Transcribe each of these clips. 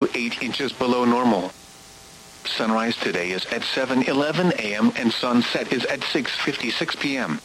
to 8 inches below normal. Sunrise today is at 7:11 a.m. and sunset is at 6:56 p.m.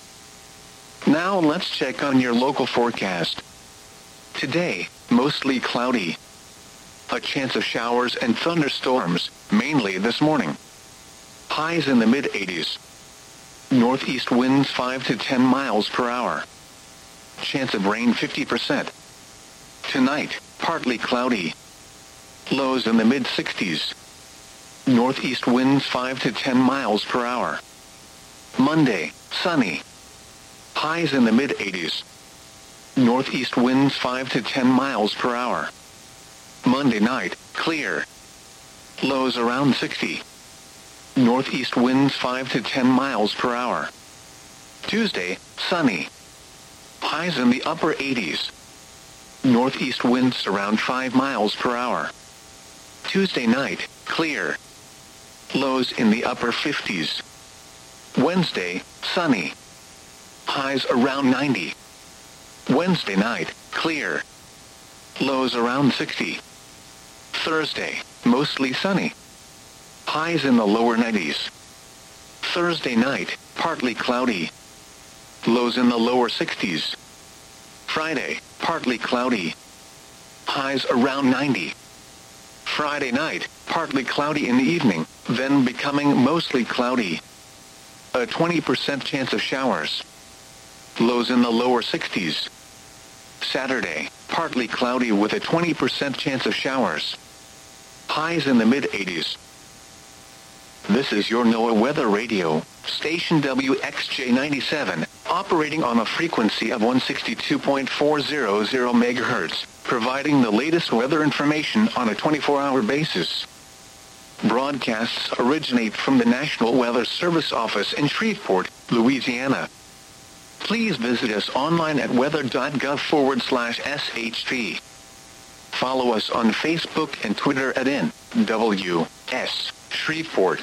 Now let's check on your local forecast. Today, mostly cloudy. A chance of showers and thunderstorms, mainly this morning. Highs in the mid-80s. Northeast winds 5 to 10 miles per hour. Chance of rain 50%. Tonight, partly cloudy. Lows in the mid-60s. Northeast winds 5 to 10 miles per hour. Monday, sunny. Highs in the mid-80s. Northeast winds 5 to 10 miles per hour. Monday night, clear. Lows around 60. Northeast winds 5 to 10 miles per hour. Tuesday, sunny. Highs in the upper 80s. Northeast winds around 5 miles per hour. Tuesday night, clear. Lows in the upper 50s. Wednesday, sunny. Highs around 90. Wednesday night, clear. Lows around 60. Thursday, mostly sunny. Highs in the lower 90s. Thursday night, partly cloudy. Lows in the lower 60s. Friday, partly cloudy. Highs around 90. Friday night, partly cloudy in the evening, then becoming mostly cloudy. A 20% chance of showers. Lows in the lower 60s. Saturday, partly cloudy with a 20% chance of showers. Highs in the mid-80s. This is your NOAA Weather Radio, station WXJ97, operating on a frequency of 162.400 MHz, providing the latest weather information on a 24-hour basis. Broadcasts originate from the National Weather Service office in Shreveport, Louisiana. Please visit us online at weather.gov/SHP. Follow us on Facebook and Twitter at NWS Shreveport.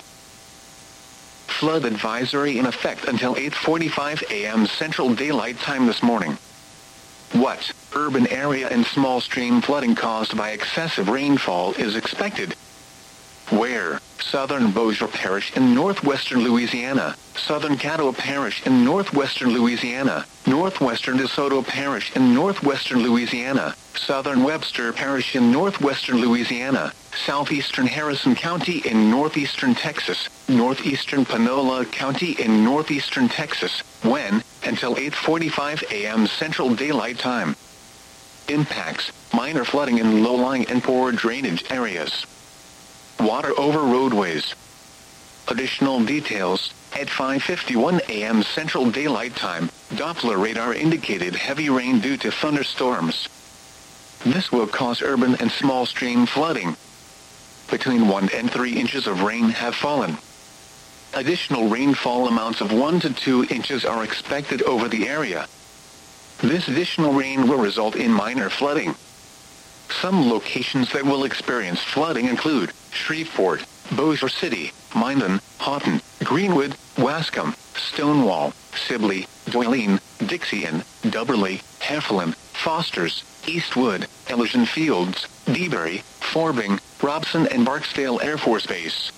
Flood advisory in effect until 8:45 a.m. Central Daylight Time this morning. What urban area and small stream flooding caused by excessive rainfall is expected? Where? Southern Bossier Parish in northwestern Louisiana, Southern Caddo Parish in northwestern Louisiana, Northwestern DeSoto Parish in northwestern Louisiana, Southern Webster Parish in northwestern Louisiana, southeastern Harrison County in northeastern Texas, northeastern Panola County in northeastern Texas, when? Until 8:45 a.m. Central Daylight Time. Impacts: minor flooding in low-lying and poor drainage areas. Water over roadways. Additional details: at 5:51 a.m. Central Daylight Time, Doppler radar indicated heavy rain due to thunderstorms. This will cause urban and small stream flooding. Between 1 and 3 inches of rain have fallen. Additional rainfall amounts of 1 to 2 inches are expected over the area. This additional rain will result in minor flooding. Some locations that will experience flooding include Shreveport, Bossier City, Minden, Houghton, Greenwood, Wascom, Stonewall, Sibley, Doyline, Dixie-Ann, Dubberly, Heflin, Fosters, Eastwood, Elysian Fields, DeBary, Forbing, Robson and Barksdale Air Force Base.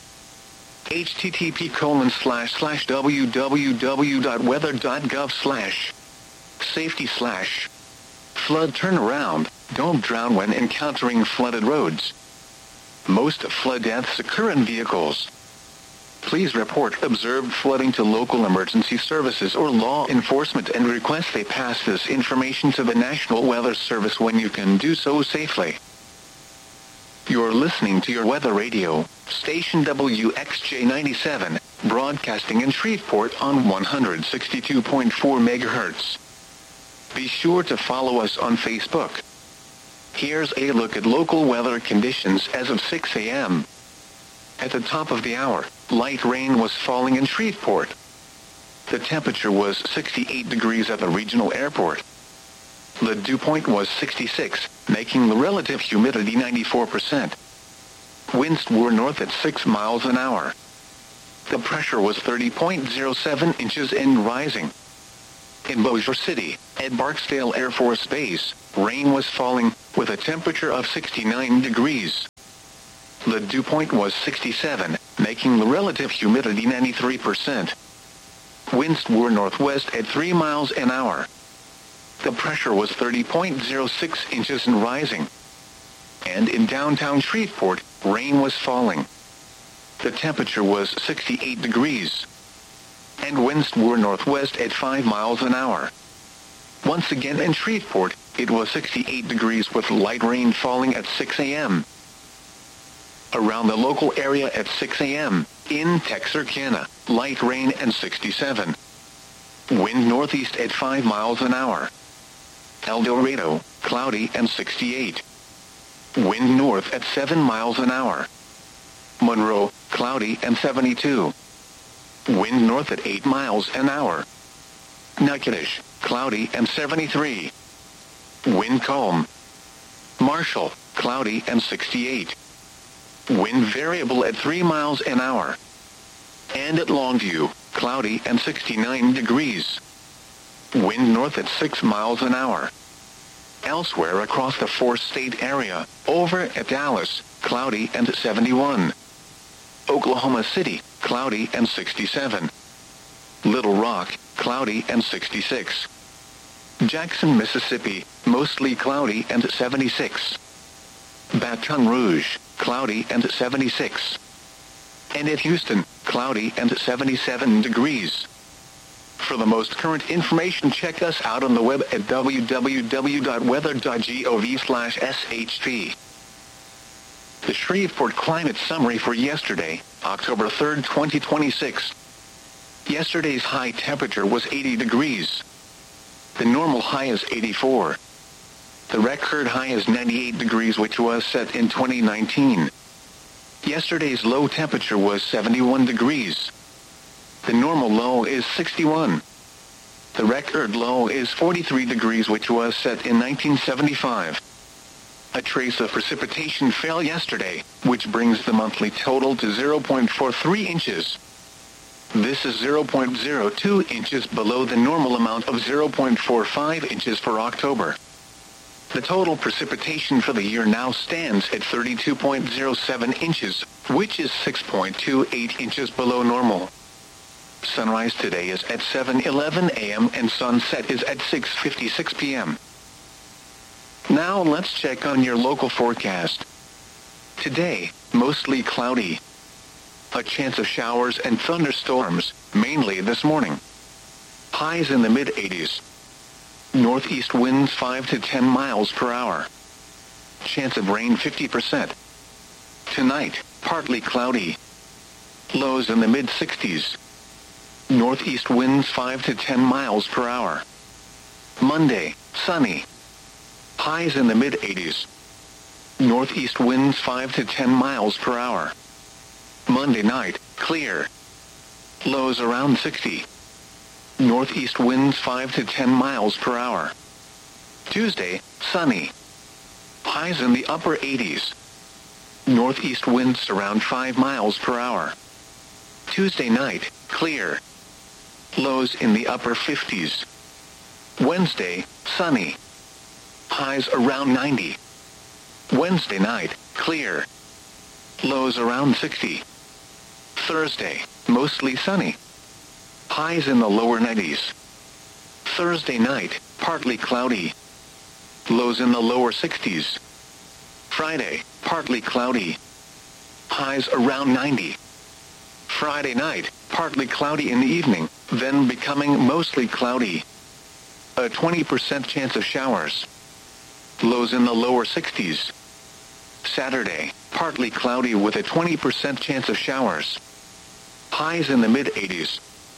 http://www.weather.gov/safety/ flood turnaround. Don't drown when encountering flooded roads. Most flood deaths occur in vehicles. Please report observed flooding to local emergency services or law enforcement and request they pass this information to the National Weather Service when you can do so safely. You're listening to your Weather Radio, station WXJ97, broadcasting in Shreveport on 162.4 MHz. Be sure to follow us on Facebook. Here's a look at local weather conditions as of 6 a.m. At the top of the hour, light rain was falling in Shreveport. The temperature was 68 degrees at the regional airport. The dew point was 66, making the relative humidity 94%. Winds were north at 6 miles an hour. The pressure was 30.07 inches and rising. In Bossier City, at Barksdale Air Force Base, rain was falling, with a temperature of 69 degrees. The dew point was 67, making the relative humidity 93%. Winds were northwest at 3 miles an hour. The pressure was 30.06 inches and rising. And in downtown Shreveport, rain was falling. The temperature was 68 degrees. And winds were northwest at 5 miles an hour. Once again in Shreveport, it was 68 degrees with light rain falling at 6 a.m. Around the local area at 6 a.m., in Texarkana, light rain and 67. Wind northeast at 5 miles an hour. El Dorado, cloudy and 68. Wind north at 7 miles an hour. Monroe, cloudy and 72. Wind north at 8 miles an hour. Natchitoches, cloudy and 73. Wind calm. Marshall, cloudy and 68. Wind variable at 3 miles an hour. And at Longview, cloudy and 69 degrees. Wind north at 6 miles an hour. Elsewhere across the four-state area, over at Dallas, cloudy and 71. Oklahoma City, cloudy and 67. Little Rock, cloudy and 66. Jackson, Mississippi, mostly cloudy and 76. Baton Rouge, cloudy and 76. And at Houston, cloudy and 77 degrees. For the most current information, check us out on the web at www.weather.gov/shp. The Shreveport Climate Summary for yesterday, October 3, 2026. Yesterday's high temperature was 80 degrees. The normal high is 84. The record high is 98 degrees, which was set in 2019. Yesterday's low temperature was 71 degrees. The normal low is 61. The record low is 43 degrees, which was set in 1975. A trace of precipitation fell yesterday, which brings the monthly total to 0.43 inches. This is 0.02 inches below the normal amount of 0.45 inches for October. The total precipitation for the year now stands at 32.07 inches, which is 6.28 inches below normal. Sunrise today is at 7:11 a.m. and sunset is at 6:56 p.m. Now let's check on your local forecast. Today, mostly cloudy. A chance of showers and thunderstorms, mainly this morning. Highs in the mid-80s. Northeast winds 5 to 10 miles per hour. Chance of rain 50%. Tonight, partly cloudy. Lows in the mid-60s. Northeast winds 5 to 10 miles per hour. Monday, sunny. Highs in the mid-80s. Northeast winds 5 to 10 miles per hour. Monday night, clear. Lows around 60. Northeast winds 5 to 10 miles per hour. Tuesday, sunny. Highs in the upper 80s. Northeast winds around 5 miles per hour. Tuesday night, clear. Lows in the upper 50s. Wednesday, sunny. Highs around 90. Wednesday night, clear. Lows around 60. Thursday, mostly sunny. Highs in the lower 90s. Thursday night, partly cloudy. Lows in the lower 60s. Friday, partly cloudy. Highs around 90. Friday night, partly cloudy in the evening, then becoming mostly cloudy. A 20% chance of showers. Lows in the lower 60s. Saturday, partly cloudy with a 20% chance of showers. Highs in the mid-80s.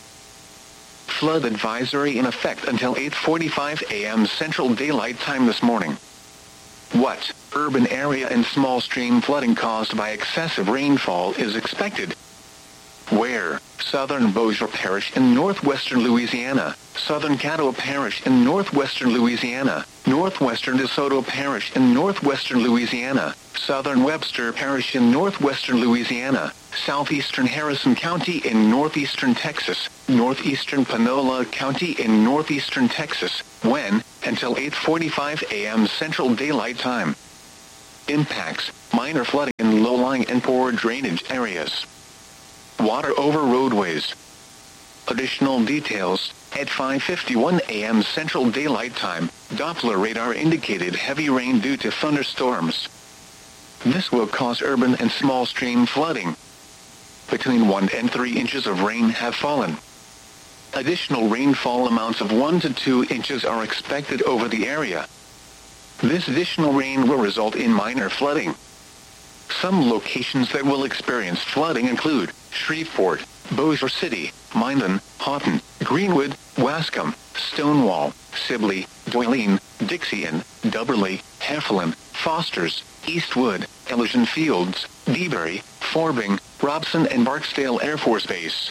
Flood advisory in effect until 8:45 a.m. Central Daylight Time this morning. What urban area and small stream flooding caused by excessive rainfall is expected? Where? Southern Bossier Parish in northwestern Louisiana, Southern Caddo Parish in northwestern Louisiana, Northwestern DeSoto Parish in northwestern Louisiana, Southern Webster Parish in northwestern Louisiana, southeastern Harrison County in northeastern Texas, northeastern Panola County in northeastern Texas, when, until 8:45 a.m. Central Daylight Time. Impacts, minor flooding in lowland low-lying and poor drainage areas. Water over roadways. Additional details. At 5:51 a.m. Central Daylight Time, Doppler radar indicated heavy rain due to thunderstorms. This will cause urban and small stream flooding. Between 1 and 3 inches of rain have fallen. Additional rainfall amounts of 1 to 2 inches are expected over the area. This additional rain will result in minor flooding. Some locations that will experience flooding include Shreveport, Bossier City, Minden, Houghton, Greenwood, Wascom, Stonewall, Sibley, Doyline, Dixie-Ann, Dubberly, Heflin, Fosters, Eastwood, Elysian Fields, Dewberry, Forbing, Robson and Barksdale Air Force Base.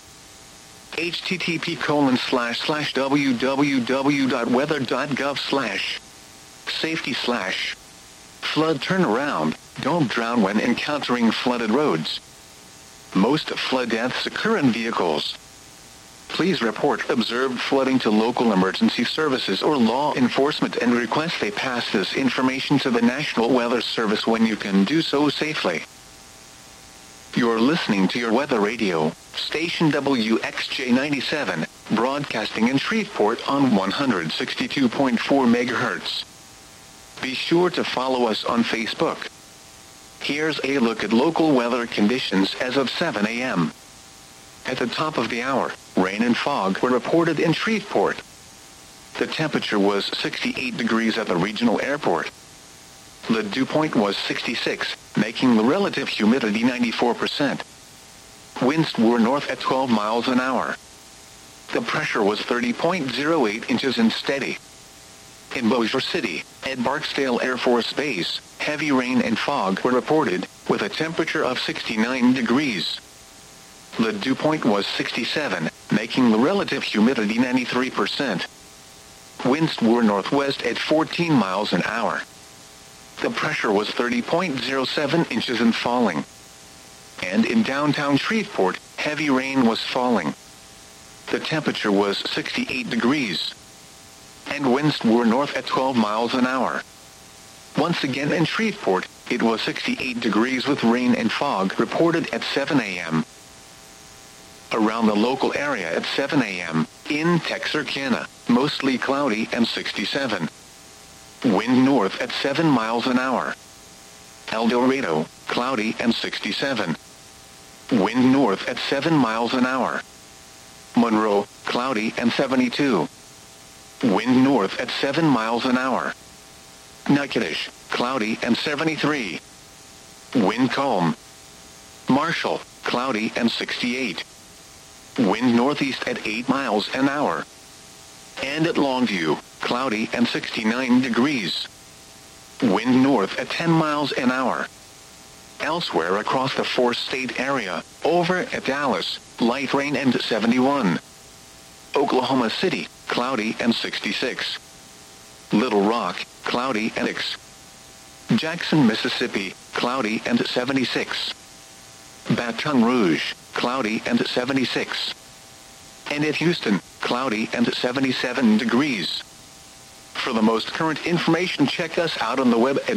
http://www.weather.gov/safety/ Flood turnaround. Don't drown when encountering flooded roads. Most flood deaths occur in vehicles. Please report observed flooding to local emergency services or law enforcement and request they pass this information to the National Weather Service when you can do so safely. You're listening to your weather radio, station WXJ97, broadcasting in Shreveport on 162.4 MHz. Be sure to follow us on Facebook. Here's a look at local weather conditions as of 7 a.m. At the top of the hour, rain and fog were reported in Shreveport. The temperature was 68 degrees at the regional airport. The dew point was 66, making the relative humidity 94%. Winds were north at 12 miles an hour. The pressure was 30.08 inches and steady. In Bossier City, at Barksdale Air Force Base, heavy rain and fog were reported, with a temperature of 69 degrees. The dew point was 67, making the relative humidity 93%. Winds were northwest at 14 miles an hour. The pressure was 30.07 inches and falling. And in downtown Shreveport, heavy rain was falling. The temperature was 68 degrees. And winds were north at 12 miles an hour. Once again in Shreveport, it was 68 degrees with rain and fog reported at 7 a.m. Around the local area at 7 a.m., in Texarkana, mostly cloudy and 67. Wind north at 7 miles an hour. El Dorado, cloudy and 67. Wind north at 7 miles an hour. Monroe, cloudy and 72. Wind north at 7 miles an hour. Natchitoches, cloudy and 73. Wind calm. Marshall, cloudy and 68. Wind northeast at 8 miles an hour. And at Longview, cloudy and 69 degrees. Wind north at 10 miles an hour. Elsewhere across the four-state area, over at Dallas, light rain and 71. Oklahoma City, cloudy and 66. Little Rock, cloudy and 6. Jackson, Mississippi, cloudy and 76. Baton Rouge, cloudy and 76. And at Houston, cloudy and 77 degrees. For the most current information, check us out on the web at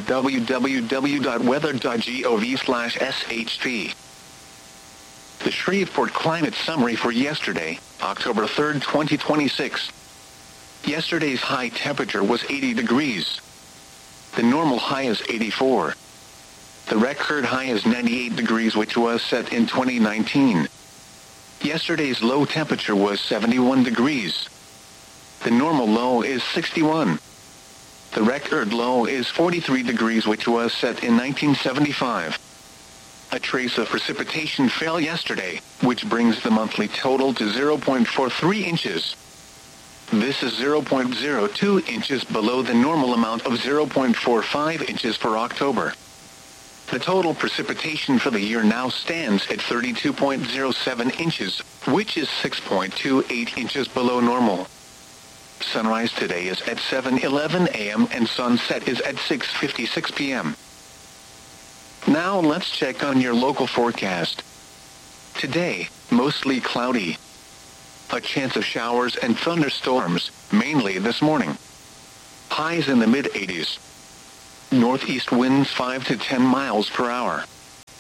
www.weather.gov/SHP. The Shreveport Climate Summary for yesterday, October 3, 2026. Yesterday's high temperature was 80 degrees. The normal high is 84. The record high is 98 degrees, which was set in 2019. Yesterday's low temperature was 71 degrees. The normal low is 61. The record low is 43 degrees, which was set in 1975. A trace of precipitation fell yesterday, which brings the monthly total to 0.43 inches. This is 0.02 inches below the normal amount of 0.45 inches for October. The total precipitation for the year now stands at 32.07 inches, which is 6.28 inches below normal. Sunrise today is at 7:11 a.m. and sunset is at 6:56 p.m. Now let's check on your local forecast. Today, mostly cloudy. A chance of showers and thunderstorms, mainly this morning. Highs in the mid-80s. Northeast winds 5 to 10 miles per hour.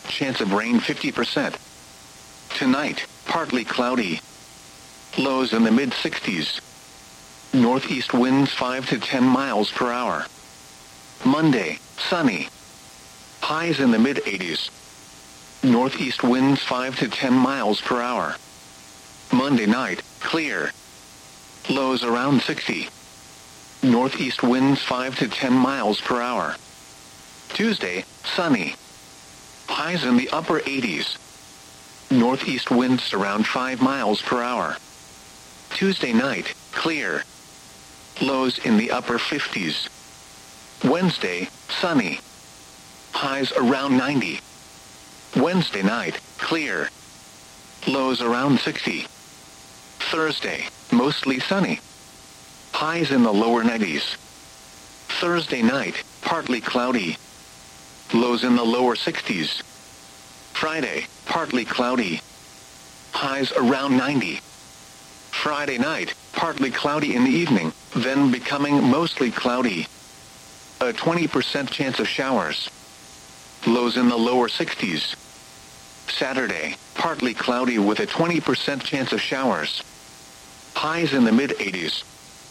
chance of rain 50%. Tonight, partly cloudy. Lows in the mid-60s. Northeast winds 5 to 10 miles per hour. Monday, sunny. Highs in the mid-80s. Northeast winds 5 to 10 miles per hour. Monday night, clear. Lows around 60. Northeast winds 5 to 10 miles per hour. Tuesday, sunny. Highs in the upper 80s. Northeast winds around 5 miles per hour. Tuesday night, clear. Lows in the upper 50s. Wednesday, sunny. Highs around 90. Wednesday night, clear. Lows around 60. Thursday, mostly sunny. Highs in the lower 90s. Thursday night, partly cloudy. Lows in the lower 60s. Friday, partly cloudy. Highs around 90. Friday night, partly cloudy in the evening, then becoming mostly cloudy. A 20% chance of showers. Lows in the lower 60s. Saturday, partly cloudy with a 20% chance of showers. Highs in the mid-80s.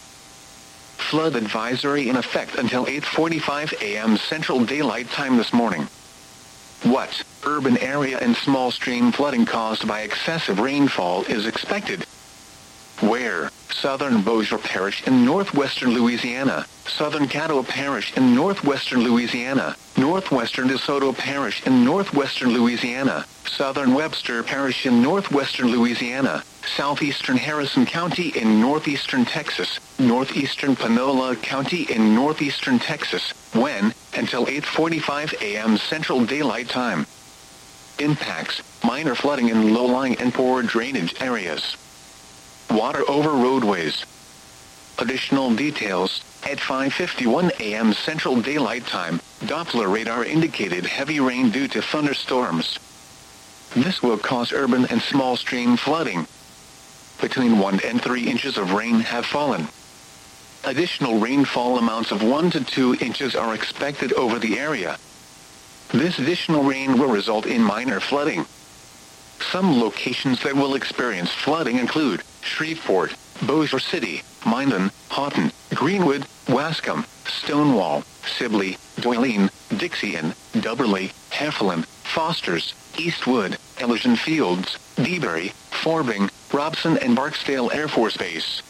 Flood advisory in effect until 8:45 a.m. Central Daylight Time this morning. What urban area and small stream flooding caused by excessive rainfall is expected? Where? Southern Bossier Parish in northwestern Louisiana, Southern Caddo Parish in northwestern Louisiana, Northwestern DeSoto Parish in northwestern Louisiana, Southern Webster Parish in northwestern Louisiana, Southeastern Harrison County in northeastern Texas, Northeastern Panola County in northeastern Texas, when, until 8:45 a.m. Central Daylight Time. Impacts, minor flooding in low-lying and poor drainage areas. Water over roadways. Additional details, at 5:51 a.m. Central Daylight Time, Doppler radar indicated heavy rain due to thunderstorms. This will cause urban and small stream flooding. Between 1 and 3 inches of rain have fallen. Additional rainfall amounts of 1 to 2 inches are expected over the area. This additional rain will result in minor flooding. Some locations that will experience flooding include Shreveport, Bossier City, Minden, Houghton, Greenwood, Wascom, Stonewall, Sibley, Doyline, Dixie-Ann, Dubberly, Heflin, Fosters, Eastwood, Elysian Fields, DeBary, Forbing, Robson and Barksdale Air Force Base.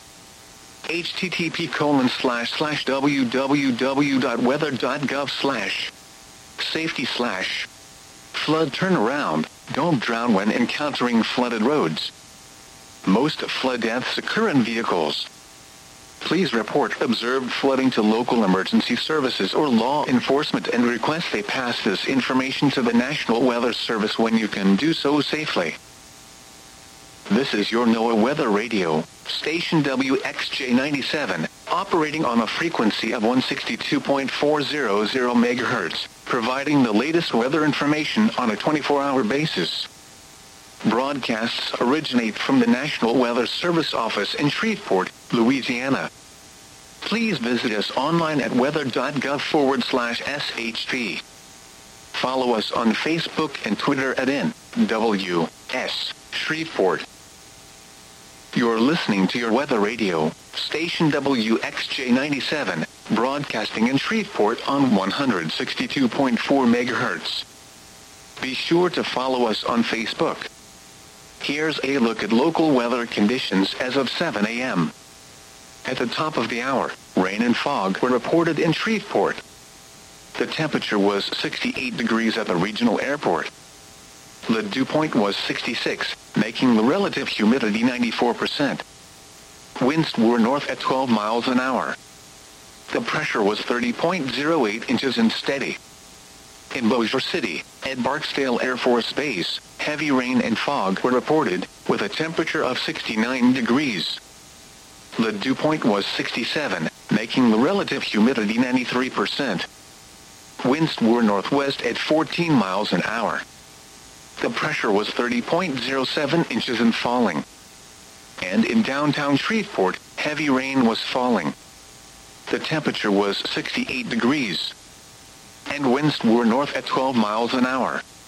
http://www.weather.gov/safety/ flood turnaround. Don't drown when encountering flooded roads. Most flood deaths occur in vehicles. Please report observed flooding to local emergency services or law enforcement and request they pass this information to the National Weather Service when you can do so safely. This is your NOAA Weather Radio, station WXJ97, operating on a frequency of 162.400 MHz, providing the latest weather information on a 24-hour basis. Broadcasts originate from the National Weather Service office in Shreveport, Louisiana. Please visit us online at weather.gov/SHP. Follow us on Facebook and Twitter at NWS Shreveport. You're listening to your Weather Radio, station WXJ97, broadcasting in Shreveport on 162.4 MHz. Be sure to follow us on Facebook. Here's a look at local weather conditions as of 7 a.m. At the top of the hour, rain and fog were reported in Shreveport. The temperature was 68 degrees at the regional airport. The dew point was 66, making the relative humidity 94%. Winds were north at 12 miles an hour. The pressure was 30.08 inches and steady. In Bossier City, at Barksdale Air Force Base, heavy rain and fog were reported, with a temperature of 69 degrees. The dew point was 67, making the relative humidity 93%. Winds were northwest at 14 miles an hour. The pressure was 30.07 inches and falling. And in downtown Shreveport, heavy rain was falling. The temperature was 68 degrees. And winds were north at 12 miles an hour.